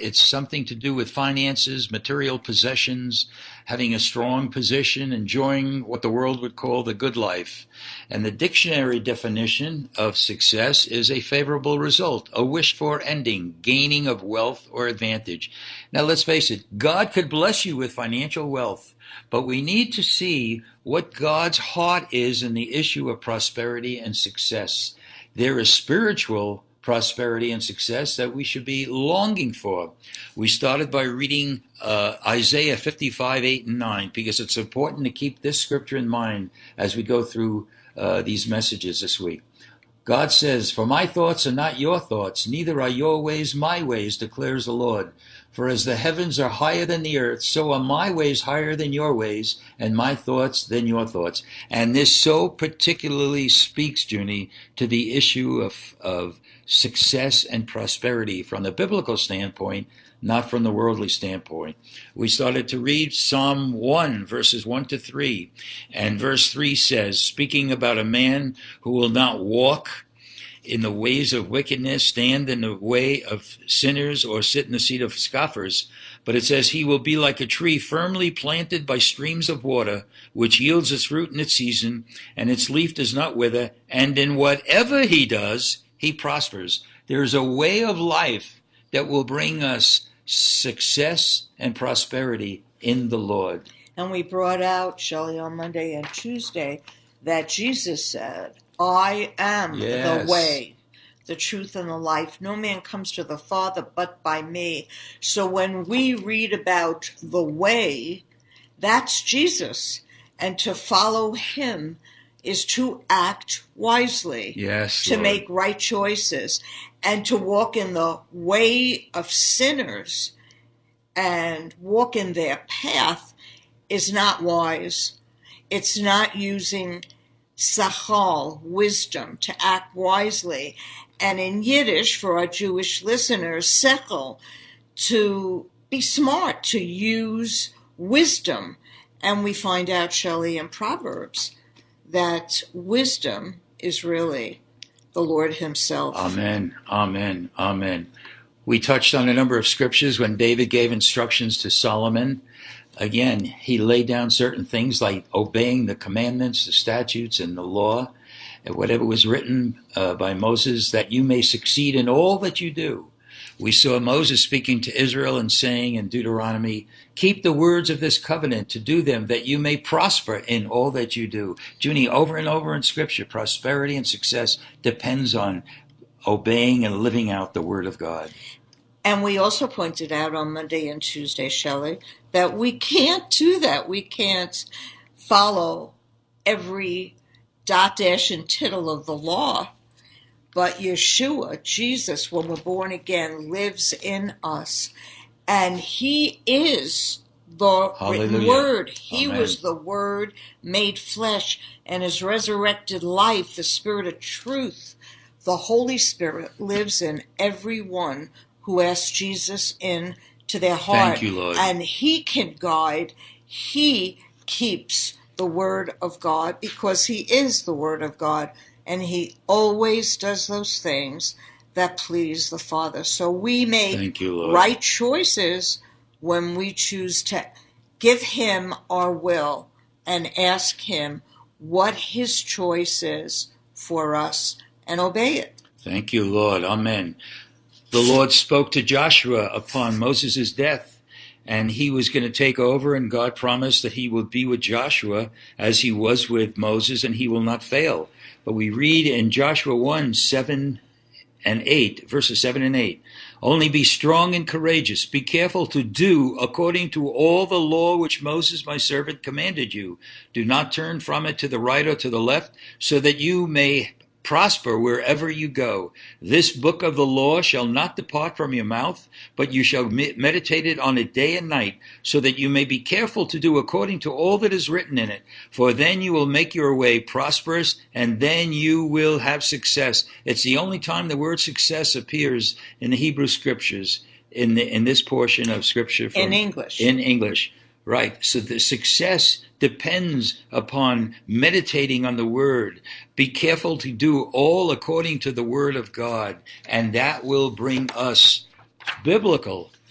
It's something to do with finances, material possessions, having a strong position, enjoying what the world would call the good life. And the dictionary definition of success is a favorable result, a wished-for ending, gaining of wealth or advantage. Now, let's face it, God could bless you with financial wealth, but we need to see what God's heart is in the issue of prosperity and success. There is spiritual prosperity and success that we should be longing for. We started by reading Isaiah 55, 8, and 9, because it's important to keep this scripture in mind as we go through these messages this week. God says, "For my thoughts are not your thoughts, neither are your ways my ways, declares the Lord. For as the heavens are higher than the earth, so are my ways higher than your ways, and my thoughts than your thoughts." And this so particularly speaks, Junie, to the issue of success and prosperity from the biblical standpoint, not from the worldly standpoint. We started to read Psalm 1, verses 1 to 3. And verse 3 says, speaking about a man who will not walk in the ways of wickedness, stand in the way of sinners, or sit in the seat of scoffers. But it says, he will be like a tree firmly planted by streams of water, which yields its fruit in its season, and its leaf does not wither, and in whatever he does, he prospers. There's a way of life that will bring us success and prosperity in the Lord. And we brought out, Shelley, on Monday and Tuesday, that Jesus said, "I am the way, the truth, and the life. No man comes to the Father but by me." So when we read about the way, that's Jesus. And to follow him is to act wisely, yes, to Lord. make right choices, and to walk in the way of sinners and walk in their path is not wise. It's not using sachal, wisdom, to act wisely. And in Yiddish, for our Jewish listeners, sechel, to be smart, to use wisdom. And we find out, Shelley, in Proverbs, that wisdom is really the Lord himself. Amen, amen, amen. We touched on a number of scriptures when David gave instructions to Solomon. Again, he laid down certain things like obeying the commandments, the statutes, and the law, and whatever was written by Moses, that you may succeed in all that you do. We saw Moses speaking to Israel and saying in Deuteronomy, "Keep the words of this covenant to do them, that you may prosper in all that you do." Junie, over and over in Scripture, prosperity and success depends on obeying and living out the Word of God. And we also pointed out on Monday and Tuesday, Shelley, that we can't do that. We can't follow every dot, dash, and tittle of the law. But Yeshua, Jesus, when we're born again, lives in us. And he is the written word. He Amen. was the word made flesh, and his resurrected life, the Spirit of truth, the Holy Spirit, lives in everyone who asks Jesus into their heart. Thank you, Lord. And he can guide. He keeps the word of God because he is the word of God. And he always does those things that please the Father. So we make right choices when we choose to give him our will and ask him what his choice is for us and obey it. Thank you, Lord. Amen. The Lord spoke to Joshua upon Moses' death, and he was going to take over, and God promised that he would be with Joshua as he was with Moses, and he will not fail. But we read in Joshua 1, 7 and 8, verses 7 and 8, "Only be strong and courageous. Be careful to do according to all the law which Moses my servant commanded you. Do not turn from it to the right or to the left, so that you may prosper wherever you go. This book of the law shall not depart from your mouth, but you shall meditate it on it day and night, so that you may be careful to do according to all that is written in it. For then you will make your way prosperous, and then you will have success." It's the only time the word success appears in the Hebrew scriptures, in this portion of scripture. In English. In English. Right. So the success depends upon meditating on the word. Be careful to do all according to the word of God, and that will bring us biblical